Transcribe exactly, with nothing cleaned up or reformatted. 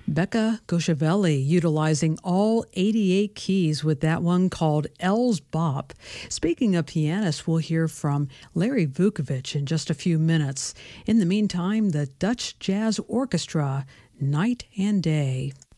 Becca Goshavelli utilizing all eighty-eight keys with that one called Elle's Bop. Speaking of pianists, we'll hear from Larry Vukovic in just a few minutes. In the meantime, the Dutch Jazz Orchestra, Night and Day.